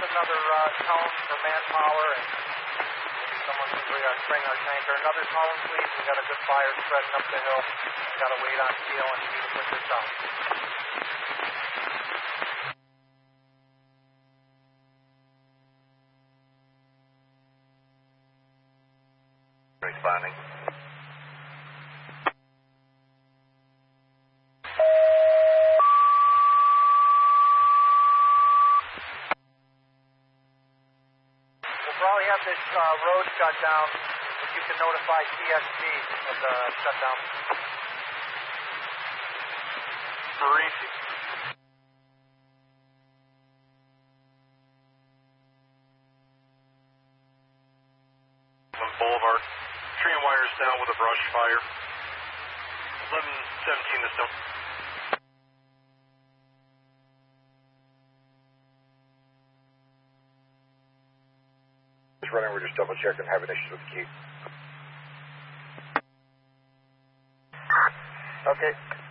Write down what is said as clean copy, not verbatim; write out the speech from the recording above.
another tone for manpower and someone can bring our tanker. Another tone, please. We got a good fire spreading up the hill. Got to wait on steel and you to put this down. Responding. We'll probably have this road shut down. If you can notify TSC of the shutdown. Parisi. Boulevard. Tree and wires down with a brush fire. 1117 this time. Just running, we're just double checking, having issues with the key. Okay.